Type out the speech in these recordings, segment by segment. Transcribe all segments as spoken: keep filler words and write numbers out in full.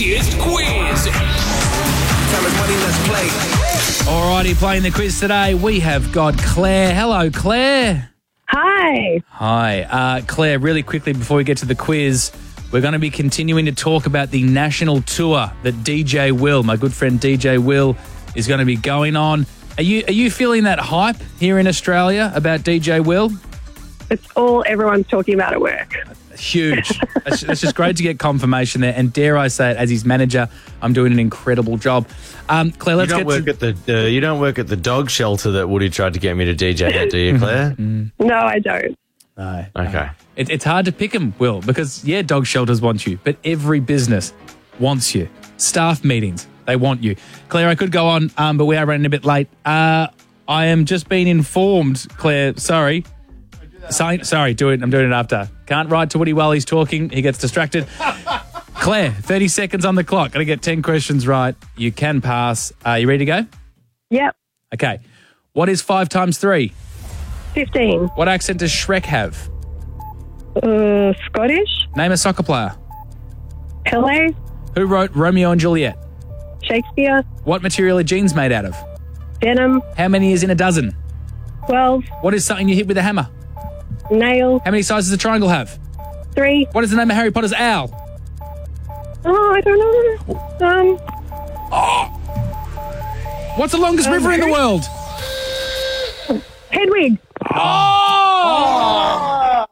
funkiest quiz. Time is money, let's play. Alrighty, playing the quiz today, we have got Claire. Hello, Claire. Hi. Hi. Uh, Claire, really quickly before we get to the quiz, we're going to be continuing to talk about the national tour that D J Will, my good friend D J Will, is going to be going on. Are you are you feeling that hype here in Australia about D J Will? It's all everyone's talking about at work. Huge. It's, it's just great to get confirmation there. And dare I say it, as his manager, I'm doing an incredible job. Um, Claire, let's you don't get work to... at the uh, you don't work at the dog shelter that Woody tried to get me to D J at, do you, Claire? No, I don't. No. Okay. It, it's hard to pick them, Will, because, yeah, dog shelters want you, but every business wants you. Staff meetings, they want you. Claire, I could go on, um, but we are running a bit late. Uh, I am just being informed, Claire, sorry. Sorry, sorry, do it. I'm doing it after. Can't write to Woody while he's talking. He gets distracted. Claire, thirty seconds on the clock. Got to get ten questions right. You can pass. Are you ready to go? Yep. Okay. What is five times three? fifteen. What accent does Shrek have? Uh, Scottish. Name a soccer player. Pele. Who wrote Romeo and Juliet? Shakespeare. What material are jeans made out of? Denim. How many is in a dozen? twelve. What is something you hit with a hammer? Nail. How many sides does a triangle have? Three. What is the name of Harry Potter's owl? Oh, I don't know. Um. What's the longest Um, river in the Harry- world? Hedwig. Oh!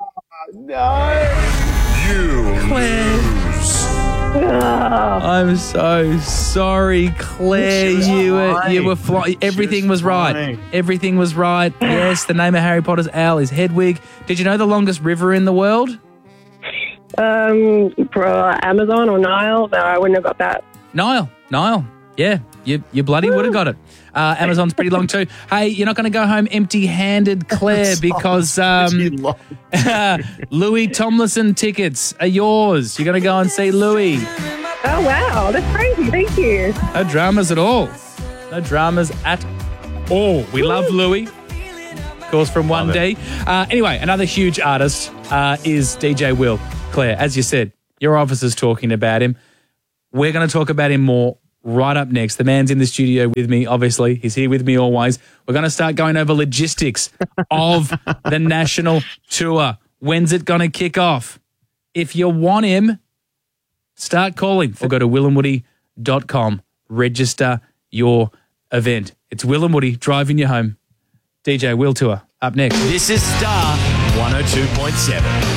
Oh. I'm so sorry, Claire. You were you were fly- everything was right. flying. Everything was right. Yes, the name of Harry Potter's owl is Hedwig. Did you know the longest river in the world? Um. For Amazon or Nile. No, I wouldn't have got that. Nile. Nile. Yeah, you you bloody would have got it. Uh, Amazon's pretty long too. Hey, you're not going to go home empty-handed, Claire, because um, Louis Tomlinson tickets are yours. You're going to go and see Louis. Oh wow, that's crazy. Thank you. No dramas at all. No dramas at all. We love Louis. Of course, from one D. Uh, anyway, another huge artist uh, is D J Will. Claire, as you said, your officer's talking about him. We're going to talk about him more right up next. The man's in the studio with me, obviously. He's here with me always. We're going to start going over logistics of the national tour. When's it going to kick off? If you want him, start calling or go to will and woody dot com. Register your event. It's Will and Woody driving you home. D J Will Tour up next. This is Star one oh two point seven.